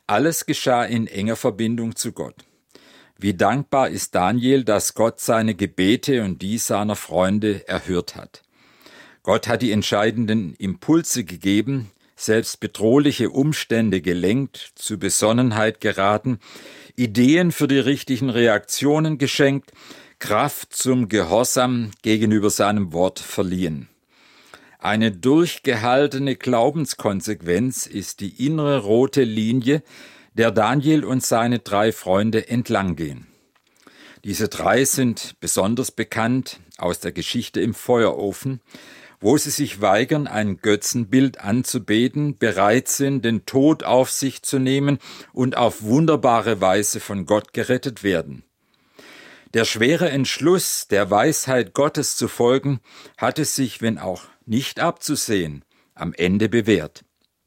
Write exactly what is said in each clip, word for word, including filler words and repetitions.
Alles geschah in enger Verbindung zu Gott. Wie dankbar ist Daniel, dass Gott seine Gebete und die seiner Freunde erhört hat. Gott hat die entscheidenden Impulse gegeben, selbst bedrohliche Umstände gelenkt, zu Besonnenheit geraten, Ideen für die richtigen Reaktionen geschenkt, Kraft zum Gehorsam gegenüber seinem Wort verliehen. Eine durchgehaltene Glaubenskonsequenz ist die innere rote Linie, der Daniel und seine drei Freunde entlanggehen. Diese drei sind besonders bekannt aus der Geschichte im Feuerofen, wo sie sich weigern, ein Götzenbild anzubeten, bereit sind, den Tod auf sich zu nehmen und auf wunderbare Weise von Gott gerettet werden. Der schwere Entschluss, der Weisheit Gottes zu folgen, hatte sich, wenn auch nicht abzusehen, am Ende bewährt.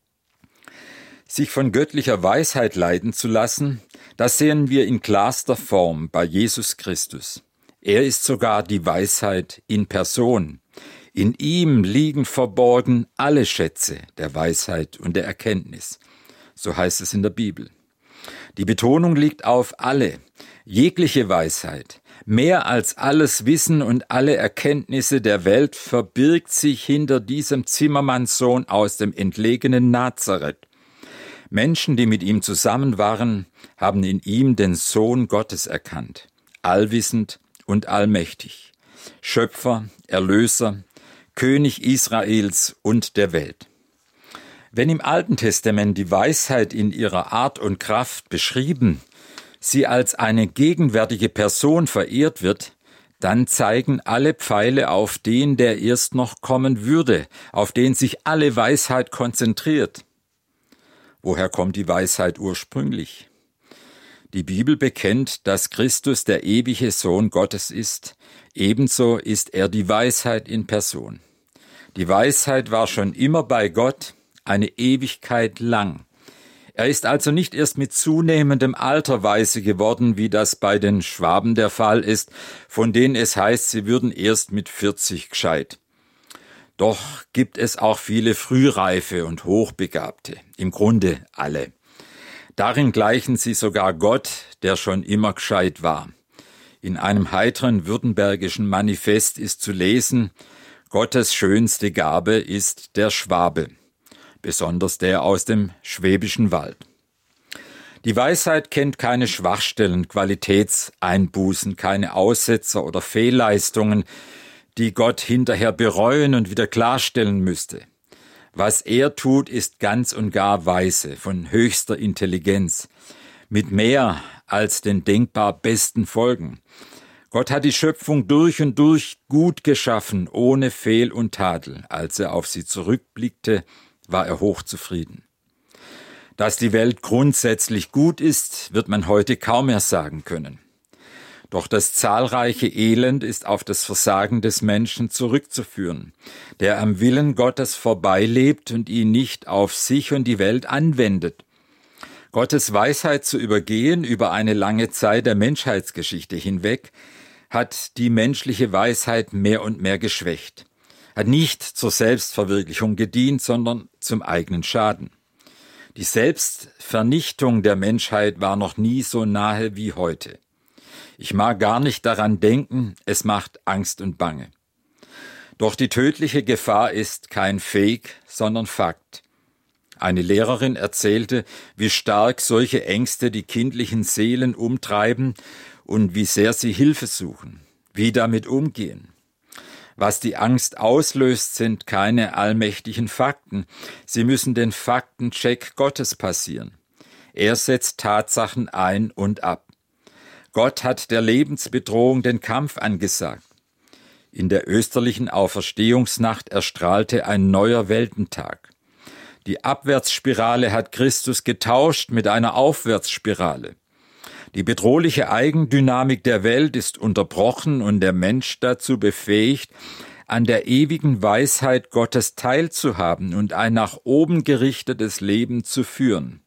Sich von göttlicher Weisheit leiten zu lassen, das sehen wir in klarster Form bei Jesus Christus. Er ist sogar die Weisheit in Person. In ihm liegen verborgen alle Schätze der Weisheit und der Erkenntnis. So heißt es in der Bibel. Die Betonung liegt auf alle, jegliche Weisheit. Mehr als alles Wissen und alle Erkenntnisse der Welt verbirgt sich hinter diesem Zimmermannssohn aus dem entlegenen Nazareth. Menschen, die mit ihm zusammen waren, haben in ihm den Sohn Gottes erkannt, allwissend und allmächtig, Schöpfer, Erlöser, König Israels und der Welt. Wenn im Alten Testament die Weisheit in ihrer Art und Kraft beschrieben, sie als eine gegenwärtige Person verehrt wird, dann zeigen alle Pfeile auf den, der erst noch kommen würde, auf den sich alle Weisheit konzentriert. Woher kommt die Weisheit ursprünglich? Die Bibel bekennt, dass Christus der ewige Sohn Gottes ist, ebenso ist er die Weisheit in Person. Die Weisheit war schon immer bei Gott, eine Ewigkeit lang. Er ist also nicht erst mit zunehmendem Alter weise geworden, wie das bei den Schwaben der Fall ist, von denen es heißt, sie würden erst mit vierzig gescheit. Doch gibt es auch viele Frühreife und Hochbegabte, im Grunde alle. Darin gleichen sie sogar Gott, der schon immer gescheit war. In einem heiteren württembergischen Manifest ist zu lesen, Gottes schönste Gabe ist der Schwabe, besonders der aus dem Schwäbischen Wald. Die Weisheit kennt keine Schwachstellen, Qualitätseinbußen, keine Aussetzer oder Fehlleistungen, die Gott hinterher bereuen und wieder klarstellen müsste. Was er tut, ist ganz und gar weise, von höchster Intelligenz, mit mehr als den denkbar besten Folgen. Gott hat die Schöpfung durch und durch gut geschaffen, ohne Fehl und Tadel. Als er auf sie zurückblickte, war er hochzufrieden. Dass die Welt grundsätzlich gut ist, wird man heute kaum mehr sagen können. Doch das zahlreiche Elend ist auf das Versagen des Menschen zurückzuführen, der am Willen Gottes vorbeilebt und ihn nicht auf sich und die Welt anwendet. Gottes Weisheit zu übergehen über eine lange Zeit der Menschheitsgeschichte hinweg, hat die menschliche Weisheit mehr und mehr geschwächt, hat nicht zur Selbstverwirklichung gedient, sondern zum eigenen Schaden. Die Selbstvernichtung der Menschheit war noch nie so nahe wie heute. Ich mag gar nicht daran denken, es macht Angst und Bange. Doch die tödliche Gefahr ist kein Fake, sondern Fakt. Eine Lehrerin erzählte, wie stark solche Ängste die kindlichen Seelen umtreiben und wie sehr sie Hilfe suchen, wie damit umgehen. Was die Angst auslöst, sind keine allmächtigen Fakten. Sie müssen den Faktencheck Gottes passieren. Er setzt Tatsachen ein und ab. Gott hat der Lebensbedrohung den Kampf angesagt. In der österlichen Auferstehungsnacht erstrahlte ein neuer Weltentag. Die Abwärtsspirale hat Christus getauscht mit einer Aufwärtsspirale. Die bedrohliche Eigendynamik der Welt ist unterbrochen und der Mensch dazu befähigt, an der ewigen Weisheit Gottes teilzuhaben und ein nach oben gerichtetes Leben zu führen.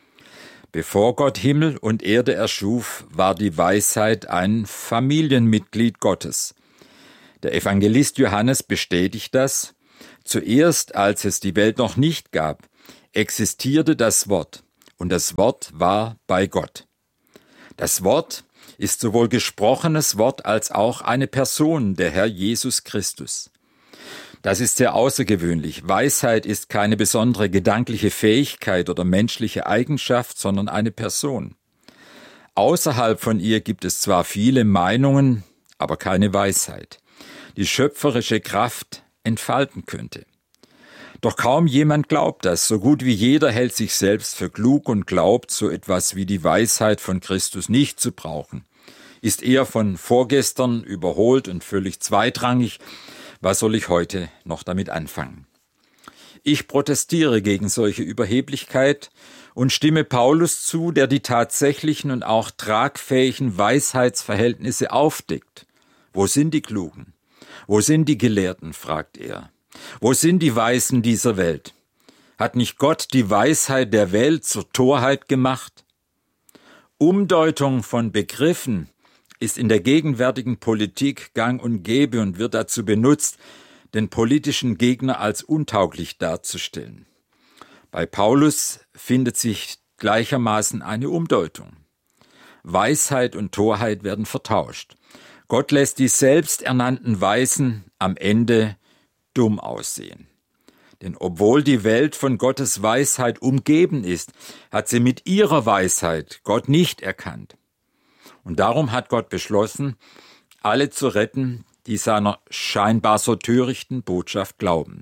Bevor Gott Himmel und Erde erschuf, war die Weisheit ein Familienmitglied Gottes. Der Evangelist Johannes bestätigt das. Zuerst, als es die Welt noch nicht gab, existierte das Wort. und das Wort war bei Gott. Das Wort ist sowohl gesprochenes Wort als auch eine Person, der Herr Jesus Christus. Das ist sehr außergewöhnlich. Weisheit ist keine besondere gedankliche Fähigkeit oder menschliche Eigenschaft, sondern eine Person. Außerhalb von ihr gibt es zwar viele Meinungen, aber keine Weisheit, die schöpferische Kraft entfalten könnte. Doch kaum jemand glaubt das. So gut wie jeder hält sich selbst für klug und glaubt, so etwas wie die Weisheit von Christus nicht zu brauchen. Ist eher von vorgestern überholt und völlig zweitrangig. Was soll ich heute noch damit anfangen? Ich protestiere gegen solche Überheblichkeit und stimme Paulus zu, der die tatsächlichen und auch tragfähigen Weisheitsverhältnisse aufdeckt. Wo sind die Klugen? Wo sind die Gelehrten? Fragt er. Wo sind die Weisen dieser Welt? Hat nicht Gott die Weisheit der Welt zur Torheit gemacht? Umdeutung von Begriffen ist in der gegenwärtigen Politik gang und gäbe und wird dazu benutzt, den politischen Gegner als untauglich darzustellen. Bei Paulus findet sich gleichermaßen eine Umdeutung. Weisheit und Torheit werden vertauscht. Gott lässt die selbsternannten Weisen am Ende dumm aussehen. Denn obwohl die Welt von Gottes Weisheit umgeben ist, hat sie mit ihrer Weisheit Gott nicht erkannt. Und darum hat Gott beschlossen, alle zu retten, die seiner scheinbar so törichten Botschaft glauben.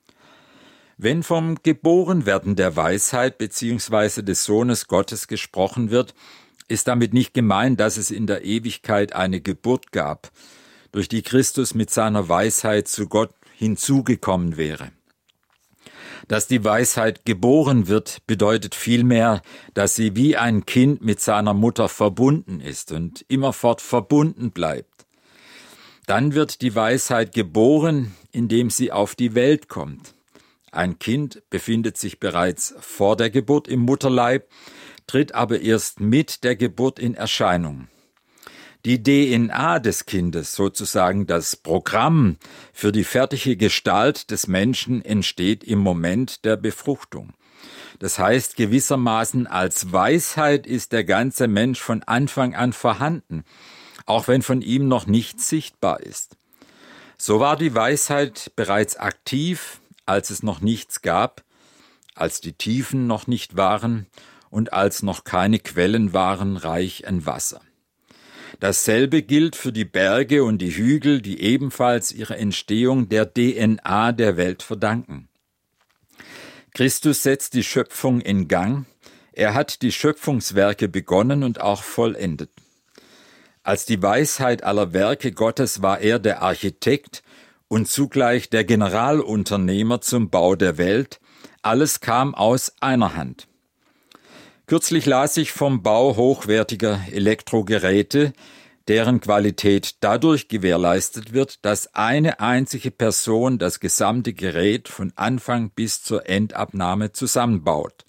Wenn vom Geborenwerden der Weisheit bzw. des Sohnes Gottes gesprochen wird, ist damit nicht gemeint, dass es in der Ewigkeit eine Geburt gab, durch die Christus mit seiner Weisheit zu Gott hinzugekommen wäre. Dass die Weisheit geboren wird, bedeutet vielmehr, dass sie wie ein Kind mit seiner Mutter verbunden ist und immerfort verbunden bleibt. Dann wird die Weisheit geboren, indem sie auf die Welt kommt. Ein Kind befindet sich bereits vor der Geburt im Mutterleib, tritt aber erst mit der Geburt in Erscheinung. Die D N A des Kindes, sozusagen das Programm für die fertige Gestalt des Menschen, entsteht im Moment der Befruchtung. Das heißt gewissermaßen, als Weisheit ist der ganze Mensch von Anfang an vorhanden, auch wenn von ihm noch nichts sichtbar ist. So war die Weisheit bereits aktiv, als es noch nichts gab, als die Tiefen noch nicht waren und als noch keine Quellen waren reich an Wasser. Dasselbe gilt für die Berge und die Hügel, die ebenfalls ihre Entstehung der D N A der Welt verdanken. Christus setzt die Schöpfung in Gang. Er hat die Schöpfungswerke begonnen und auch vollendet. Als die Weisheit aller Werke Gottes war er der Architekt und zugleich der Generalunternehmer zum Bau der Welt. Alles kam aus einer Hand. Kürzlich las ich vom Bau hochwertiger Elektrogeräte, deren Qualität dadurch gewährleistet wird, dass eine einzige Person das gesamte Gerät von Anfang bis zur Endabnahme zusammenbaut.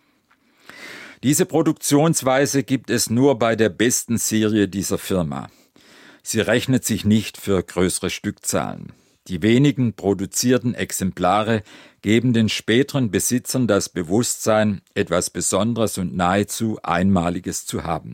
Diese Produktionsweise gibt es nur bei der besten Serie dieser Firma. Sie rechnet sich nicht für größere Stückzahlen. Die wenigen produzierten Exemplare geben den späteren Besitzern das Bewusstsein, etwas Besonderes und nahezu Einmaliges zu haben.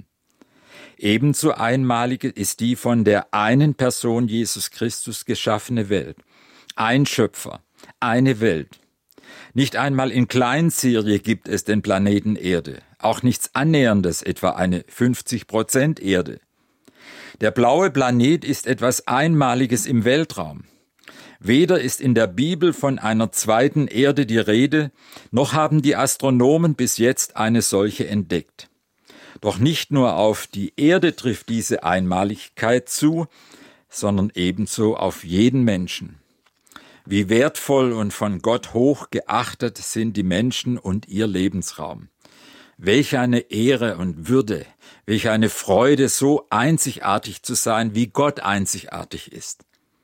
Ebenso einmalig ist die von der einen Person Jesus Christus geschaffene Welt. Ein Schöpfer, eine Welt. Nicht einmal in Kleinserie gibt es den Planeten Erde, auch nichts Annäherndes, etwa eine fünfzig Prozent Erde. Der blaue Planet ist etwas Einmaliges im Weltraum. Weder ist in der Bibel von einer zweiten Erde die Rede, noch haben die Astronomen bis jetzt eine solche entdeckt. Doch nicht nur auf die Erde trifft diese Einmaligkeit zu, sondern ebenso auf jeden Menschen. Wie wertvoll und von Gott hoch geachtet sind die Menschen und ihr Lebensraum. Welch eine Ehre und Würde, welch eine Freude, so einzigartig zu sein, wie Gott einzigartig ist.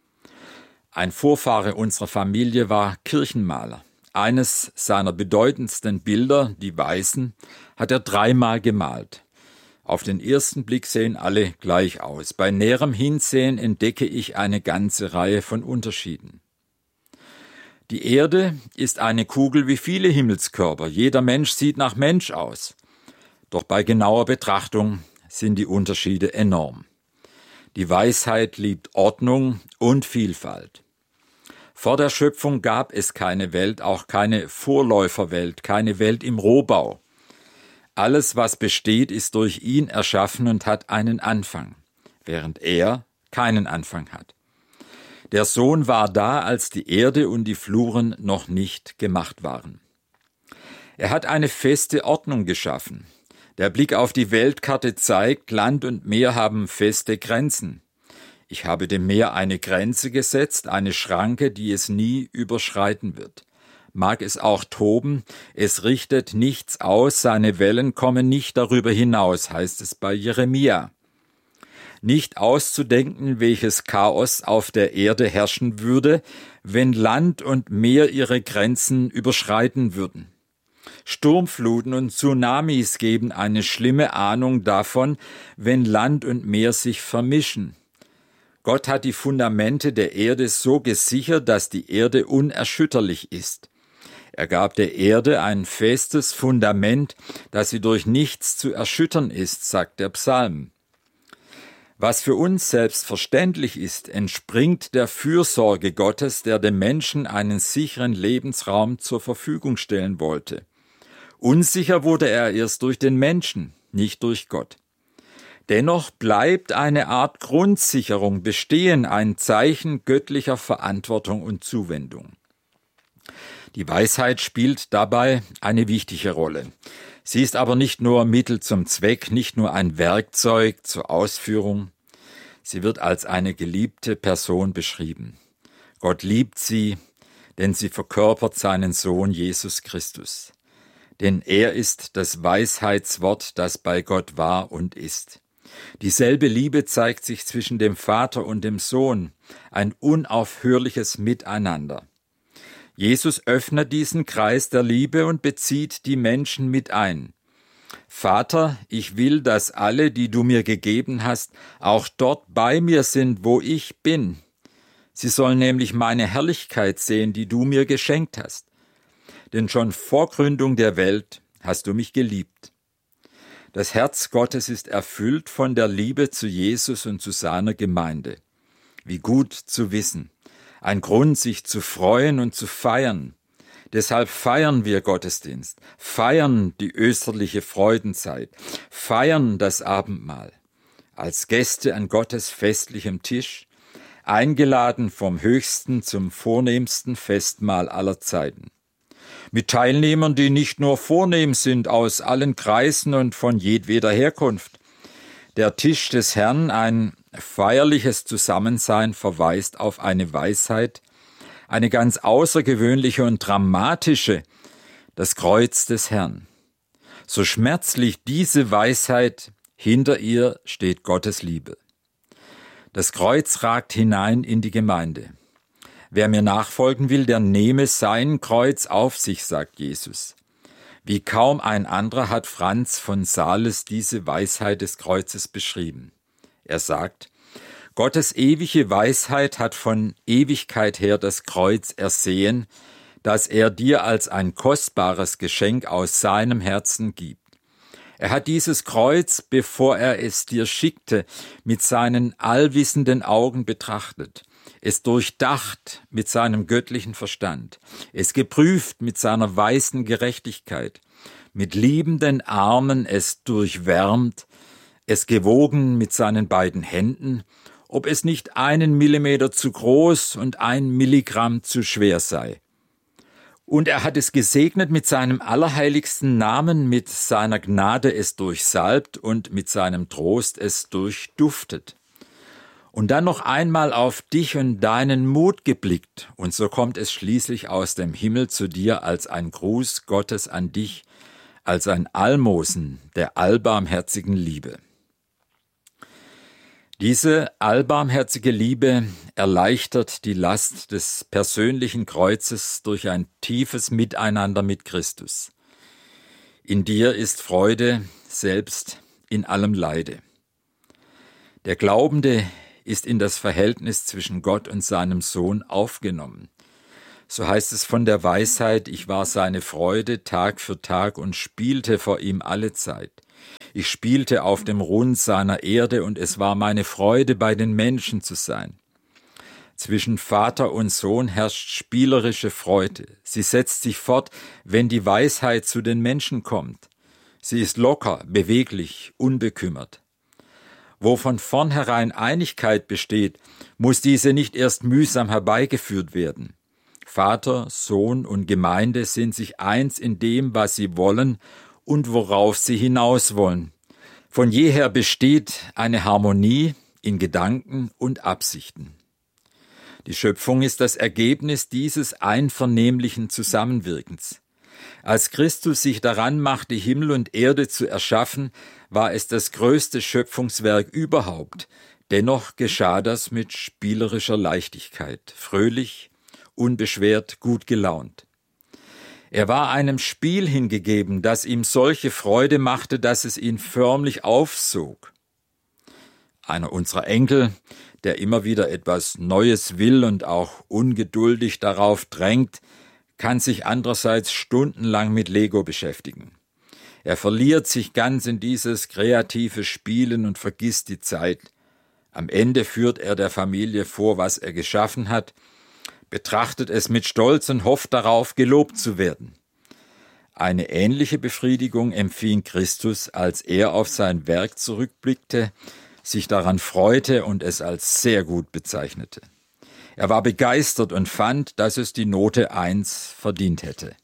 Ein Vorfahre unserer Familie war Kirchenmaler. Eines seiner bedeutendsten Bilder, die Weißen, hat er dreimal gemalt. Auf den ersten Blick sehen alle gleich aus. Bei näherem Hinsehen entdecke ich eine ganze Reihe von Unterschieden. Die Erde ist eine Kugel wie viele Himmelskörper. Jeder Mensch sieht nach Mensch aus. Doch bei genauer Betrachtung sind die Unterschiede enorm. Die Weisheit liebt Ordnung und Vielfalt. Vor der Schöpfung gab es keine Welt, auch keine Vorläuferwelt, keine Welt im Rohbau. Alles, was besteht, ist durch ihn erschaffen und hat einen Anfang, während er keinen Anfang hat. Der Sohn war da, als die Erde und die Fluren noch nicht gemacht waren. Er hat eine feste Ordnung geschaffen. Der Blick auf die Weltkarte zeigt, Land und Meer haben feste Grenzen. Ich habe dem Meer eine Grenze gesetzt, eine Schranke, die es nie überschreiten wird. Mag es auch toben, es richtet nichts aus, seine Wellen kommen nicht darüber hinaus, heißt es bei Jeremia. Nicht auszudenken, welches Chaos auf der Erde herrschen würde, wenn Land und Meer ihre Grenzen überschreiten würden. Sturmfluten und Tsunamis geben eine schlimme Ahnung davon, wenn Land und Meer sich vermischen. Gott hat die Fundamente der Erde so gesichert, dass die Erde unerschütterlich ist. Er gab der Erde ein festes Fundament, das sie durch nichts zu erschüttern ist, sagt der Psalm. Was für uns selbstverständlich ist, entspringt der Fürsorge Gottes, der dem Menschen einen sicheren Lebensraum zur Verfügung stellen wollte. Unsicher wurde er erst durch den Menschen, nicht durch Gott. Dennoch bleibt eine Art Grundsicherung bestehen, ein Zeichen göttlicher Verantwortung und Zuwendung. Die Weisheit spielt dabei eine wichtige Rolle. Sie ist aber nicht nur Mittel zum Zweck, nicht nur ein Werkzeug zur Ausführung. Sie wird als eine geliebte Person beschrieben. Gott liebt sie, denn sie verkörpert seinen Sohn Jesus Christus. Denn er ist das Weisheitswort, das bei Gott war und ist. Dieselbe Liebe zeigt sich zwischen dem Vater und dem Sohn, ein unaufhörliches Miteinander. Jesus öffnet diesen Kreis der Liebe und bezieht die Menschen mit ein. Vater, ich will, dass alle, die du mir gegeben hast, auch dort bei mir sind, wo ich bin. Sie sollen nämlich meine Herrlichkeit sehen, die du mir geschenkt hast. Denn schon vor Gründung der Welt hast du mich geliebt. Das Herz Gottes ist erfüllt von der Liebe zu Jesus und zu seiner Gemeinde. Wie gut zu wissen. Ein Grund, sich zu freuen und zu feiern. Deshalb feiern wir Gottesdienst, feiern die österliche Freudenzeit, feiern das Abendmahl. Als Gäste an Gottes festlichem Tisch, eingeladen vom höchsten zum vornehmsten Festmahl aller Zeiten. Mit Teilnehmern, die nicht nur vornehm sind aus allen Kreisen und von jedweder Herkunft. Der Tisch des Herrn, ein feierliches Zusammensein, verweist auf eine Weisheit, eine ganz außergewöhnliche und dramatische, das Kreuz des Herrn. So schmerzlich diese Weisheit, hinter ihr steht Gottes Liebe. Das Kreuz ragt hinein in die Gemeinde. Wer mir nachfolgen will, der nehme sein Kreuz auf sich, sagt Jesus. Wie kaum ein anderer hat Franz von Sales diese Weisheit des Kreuzes beschrieben. Er sagt, Gottes ewige Weisheit hat von Ewigkeit her das Kreuz ersehen, das er dir als ein kostbares Geschenk aus seinem Herzen gibt. Er hat dieses Kreuz, bevor er es dir schickte, mit seinen allwissenden Augen betrachtet, es durchdacht mit seinem göttlichen Verstand, es geprüft mit seiner weisen Gerechtigkeit, mit liebenden Armen es durchwärmt, es gewogen mit seinen beiden Händen, ob es nicht einen Millimeter zu groß und ein Milligramm zu schwer sei. Und er hat es gesegnet mit seinem allerheiligsten Namen, mit seiner Gnade es durchsalbt und mit seinem Trost es durchduftet. Und dann noch einmal auf dich und deinen Mut geblickt, und so kommt es schließlich aus dem Himmel zu dir als ein Gruß Gottes an dich, als ein Almosen der allbarmherzigen Liebe. Diese allbarmherzige Liebe erleichtert die Last des persönlichen Kreuzes durch ein tiefes Miteinander mit Christus. In dir ist Freude, selbst in allem Leide. Der Glaubende ist in das Verhältnis zwischen Gott und seinem Sohn aufgenommen. So heißt es von der Weisheit, ich war seine Freude Tag für Tag und spielte vor ihm alle Zeit. Ich spielte auf dem Rund seiner Erde, und es war meine Freude, bei den Menschen zu sein. Zwischen Vater und Sohn herrscht spielerische Freude. Sie setzt sich fort, wenn die Weisheit zu den Menschen kommt. Sie ist locker, beweglich, unbekümmert. Wo von vornherein Einigkeit besteht, muss diese nicht erst mühsam herbeigeführt werden. Vater, Sohn und Gemeinde sind sich eins in dem, was sie wollen und worauf sie hinaus wollen. Von jeher besteht eine Harmonie in Gedanken und Absichten. Die Schöpfung ist das Ergebnis dieses einvernehmlichen Zusammenwirkens. Als Christus sich daran machte, Himmel und Erde zu erschaffen, war es das größte Schöpfungswerk überhaupt. Dennoch geschah das mit spielerischer Leichtigkeit, fröhlich, unbeschwert, gut gelaunt. Er war einem Spiel hingegeben, das ihm solche Freude machte, dass es ihn förmlich aufsog. Einer unserer Enkel, der immer wieder etwas Neues will und auch ungeduldig darauf drängt, kann sich andererseits stundenlang mit Lego beschäftigen. Er verliert sich ganz in dieses kreative Spielen und vergisst die Zeit. Am Ende führt er der Familie vor, was er geschaffen hat, betrachtet es mit Stolz und hofft darauf, gelobt zu werden. Eine ähnliche Befriedigung empfing Christus, als er auf sein Werk zurückblickte, sich daran freute und es als sehr gut bezeichnete. Er war begeistert und fand, dass es die Note eins verdient hätte.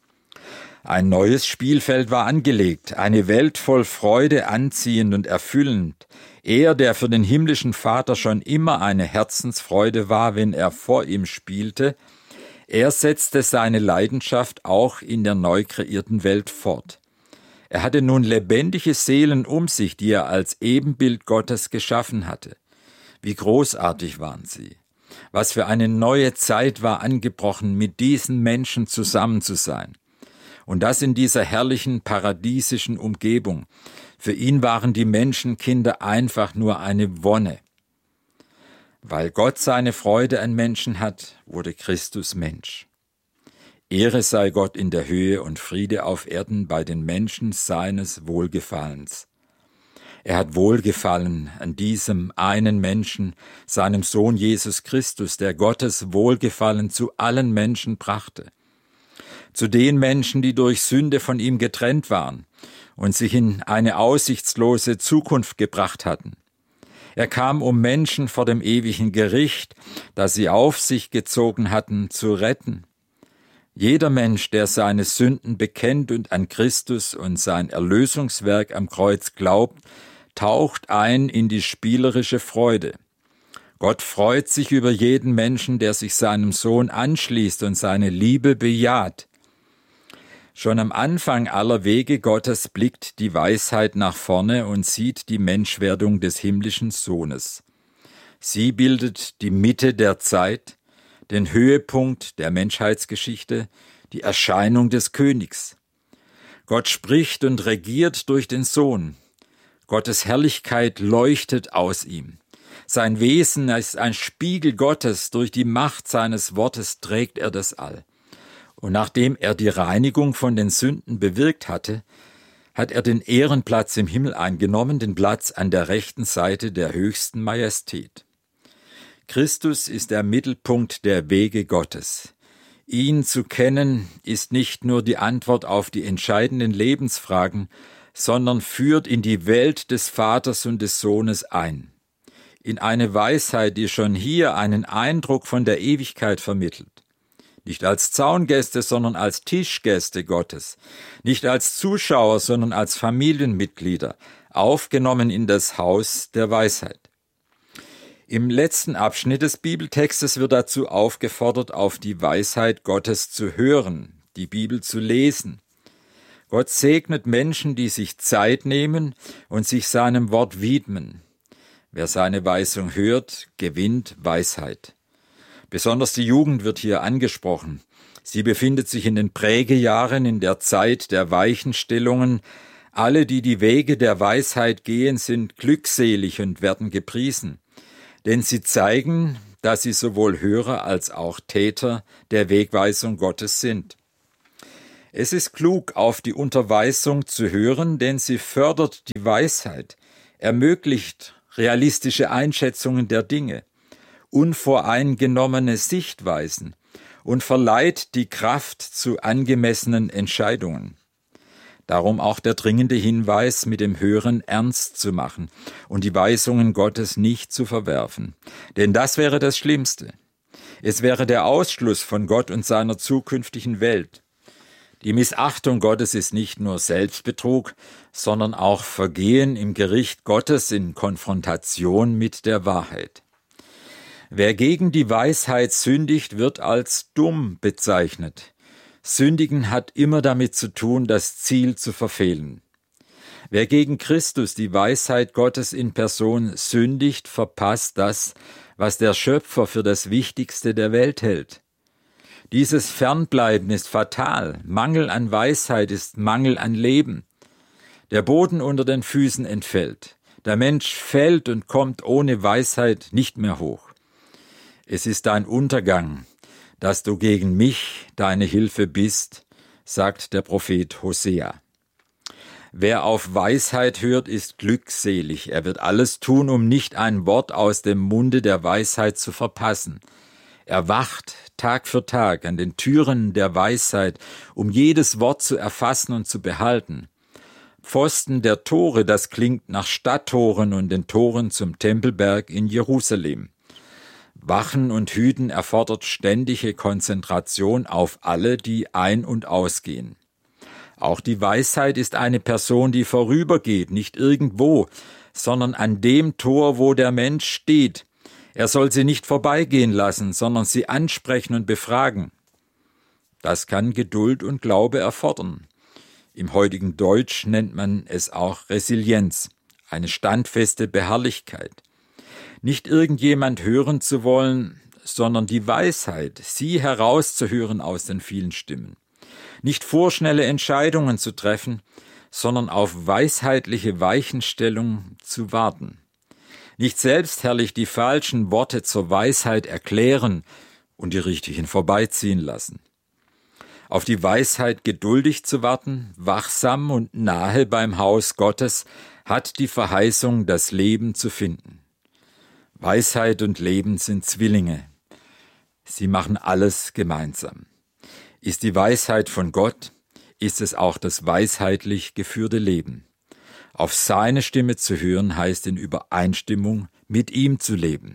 Ein neues Spielfeld war angelegt, eine Welt voll Freude anziehend und erfüllend. Er, der für den himmlischen Vater schon immer eine Herzensfreude war, wenn er vor ihm spielte, er setzte seine Leidenschaft auch in der neu kreierten Welt fort. Er hatte nun lebendige Seelen um sich, die er als Ebenbild Gottes geschaffen hatte. Wie großartig waren sie! Was für eine neue Zeit war angebrochen, mit diesen Menschen zusammen zu sein. Und das in dieser herrlichen, paradiesischen Umgebung. Für ihn waren die Menschenkinder einfach nur eine Wonne. Weil Gott seine Freude an Menschen hat, wurde Christus Mensch. Ehre sei Gott in der Höhe und Friede auf Erden bei den Menschen seines Wohlgefallens. Er hat Wohlgefallen an diesem einen Menschen, seinem Sohn Jesus Christus, der Gottes Wohlgefallen zu allen Menschen brachte. Zu den Menschen, die durch Sünde von ihm getrennt waren und sich in eine aussichtslose Zukunft gebracht hatten. Er kam, um Menschen vor dem ewigen Gericht, das sie auf sich gezogen hatten, zu retten. Jeder Mensch, der seine Sünden bekennt und an Christus und sein Erlösungswerk am Kreuz glaubt, taucht ein in die spielerische Freude. Gott freut sich über jeden Menschen, der sich seinem Sohn anschließt und seine Liebe bejaht. Schon am Anfang aller Wege Gottes blickt die Weisheit nach vorne und sieht die Menschwerdung des himmlischen Sohnes. Sie bildet die Mitte der Zeit, den Höhepunkt der Menschheitsgeschichte, die Erscheinung des Königs. Gott spricht und regiert durch den Sohn. Gottes Herrlichkeit leuchtet aus ihm. Sein Wesen ist ein Spiegel Gottes, durch die Macht seines Wortes trägt er das All. Und nachdem er die Reinigung von den Sünden bewirkt hatte, hat er den Ehrenplatz im Himmel eingenommen, den Platz an der rechten Seite der höchsten Majestät. Christus ist der Mittelpunkt der Wege Gottes. Ihn zu kennen ist nicht nur die Antwort auf die entscheidenden Lebensfragen, sondern führt in die Welt des Vaters und des Sohnes ein. In eine Weisheit, die schon hier einen Eindruck von der Ewigkeit vermittelt. Nicht als Zaungäste, sondern als Tischgäste Gottes. Nicht als Zuschauer, sondern als Familienmitglieder, aufgenommen in das Haus der Weisheit. Im letzten Abschnitt des Bibeltextes wird dazu aufgefordert, auf die Weisheit Gottes zu hören, die Bibel zu lesen. Gott segnet Menschen, die sich Zeit nehmen und sich seinem Wort widmen. Wer seine Weisung hört, gewinnt Weisheit. Besonders die Jugend wird hier angesprochen. Sie befindet sich in den Prägejahren, in der Zeit der Weichenstellungen. Alle, die die Wege der Weisheit gehen, sind glückselig und werden gepriesen. Denn sie zeigen, dass sie sowohl Hörer als auch Täter der Wegweisung Gottes sind. Es ist klug, auf die Unterweisung zu hören, denn sie fördert die Weisheit, ermöglicht realistische Einschätzungen der Dinge, unvoreingenommene Sichtweisen und verleiht die Kraft zu angemessenen Entscheidungen. Darum auch der dringende Hinweis, mit dem Hören ernst zu machen und die Weisungen Gottes nicht zu verwerfen. Denn das wäre das Schlimmste. Es wäre der Ausschluss von Gott und seiner zukünftigen Welt. Die Missachtung Gottes ist nicht nur Selbstbetrug, sondern auch Vergehen im Gericht Gottes in Konfrontation mit der Wahrheit. Wer gegen die Weisheit sündigt, wird als dumm bezeichnet. Sündigen hat immer damit zu tun, das Ziel zu verfehlen. Wer gegen Christus, die Weisheit Gottes in Person, sündigt, verpasst das, was der Schöpfer für das Wichtigste der Welt hält. Dieses Fernbleiben ist fatal. Mangel an Weisheit ist Mangel an Leben. Der Boden unter den Füßen entfällt. Der Mensch fällt und kommt ohne Weisheit nicht mehr hoch. Es ist dein Untergang, dass du gegen mich deine Hilfe bist, sagt der Prophet Hosea. Wer auf Weisheit hört, ist glückselig. Er wird alles tun, um nicht ein Wort aus dem Munde der Weisheit zu verpassen. Er wacht Tag für Tag an den Türen der Weisheit, um jedes Wort zu erfassen und zu behalten. Pfosten der Tore, das klingt nach Stadttoren und den Toren zum Tempelberg in Jerusalem. Wachen und Hüten erfordert ständige Konzentration auf alle, die ein- und ausgehen. Auch die Weisheit ist eine Person, die vorübergeht, nicht irgendwo, sondern an dem Tor, wo der Mensch steht. Er soll sie nicht vorbeigehen lassen, sondern sie ansprechen und befragen. Das kann Geduld und Glaube erfordern. Im heutigen Deutsch nennt man es auch Resilienz, eine standfeste Beharrlichkeit. Nicht irgendjemand hören zu wollen, sondern die Weisheit, sie herauszuhören aus den vielen Stimmen. Nicht vorschnelle Entscheidungen zu treffen, sondern auf weisheitliche Weichenstellung zu warten. Nicht selbstherrlich die falschen Worte zur Weisheit erklären und die richtigen vorbeiziehen lassen. Auf die Weisheit geduldig zu warten, wachsam und nahe beim Haus Gottes, hat die Verheißung, das Leben zu finden. Weisheit und Leben sind Zwillinge. Sie machen alles gemeinsam. Ist die Weisheit von Gott, ist es auch das weisheitlich geführte Leben. Auf seine Stimme zu hören, heißt in Übereinstimmung mit ihm zu leben.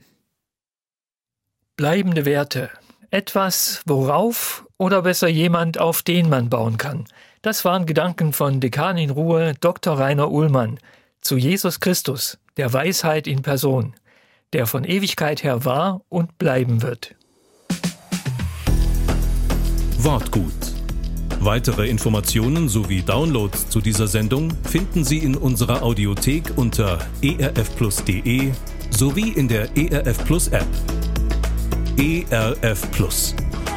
Bleibende Werte. Etwas, worauf oder besser jemand, auf den man bauen kann. Das waren Gedanken von Dekan in Ruhe Doktor Rainer Ullmann zu Jesus Christus, der Weisheit in Person, der von Ewigkeit her war und bleiben wird. Wortgut. Weitere Informationen sowie Downloads zu dieser Sendung finden Sie in unserer Audiothek unter e r f plus punkt de sowie in der E R F Plus App. E R F Plus.